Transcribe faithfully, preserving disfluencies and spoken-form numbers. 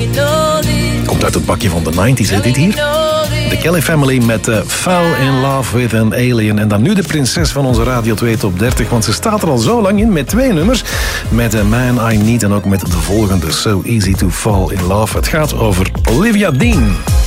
Komt uit het bakje van de negentig, hè, dit hier. De Kelly Family met uh, Fall in Love with an Alien. En dan nu de prinses van onze Radio twee Top dertig, want ze staat er al zo lang in met twee nummers. Met uh, Man I Need en ook met de volgende So Easy to Fall in Love. Het gaat over Olivia Dean.